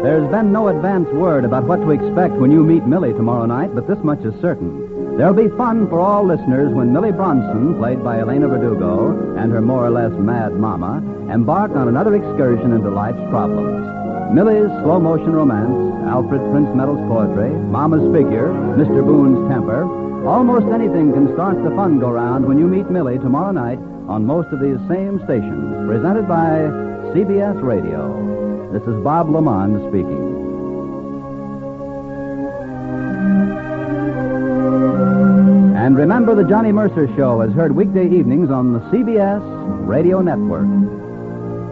There's been no advance word about what to expect when you meet Millie tomorrow night, but this much is certain. There'll be fun for all listeners when Millie Bronson, played by Elena Verdugo, and her more or less mad mama, embark on another excursion into life's problems. Millie's slow-motion romance, Alfred Prince Meadows' poetry, Mama's figure, Mr. Boone's temper, almost anything can start the fun go-round when you meet Millie tomorrow night on most of these same stations, presented by CBS Radio. This is Bob Lamont speaking. And remember, the Johnny Mercer Show is heard weekday evenings on the CBS Radio Network.